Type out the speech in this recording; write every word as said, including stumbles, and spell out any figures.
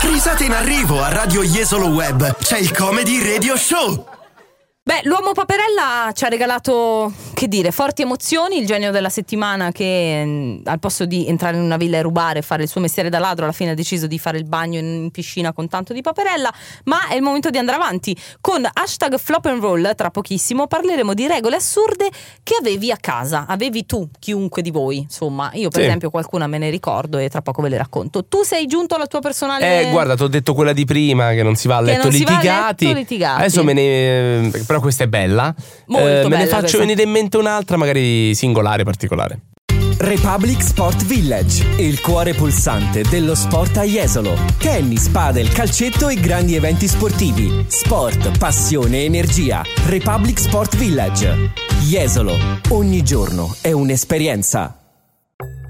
Risate in arrivo a Radio Jesolo Web. C'è il Comedy Radio Show. Beh, l'uomo Paperella ci ha regalato, che dire, forti emozioni. Il genio della settimana che mh, al posto di entrare in una villa e rubare e fare il suo mestiere da ladro, alla fine ha deciso di fare il bagno in, in piscina con tanto di paperella. Ma è il momento di andare avanti. Con hashtag flop and roll, tra pochissimo, parleremo di regole assurde che avevi a casa. Avevi tu, chiunque di voi. Insomma, io per Sì. esempio qualcuna me ne ricordo e tra poco ve le racconto. Tu sei giunto alla tua personale... Eh, guarda, ti ho detto quella di prima, che non si va a Che letto non si va a litigati. letto litigati. Adesso me ne... però questa è bella. Molto Eh, me bella ne faccio questa. venire in mente un'altra, magari singolare, particolare. Republic Sport Village, il cuore pulsante dello sport a Jesolo. Tennis, padel, calcetto e grandi eventi sportivi. Sport, passione, energia. Republic Sport Village. Jesolo, ogni giorno è un'esperienza.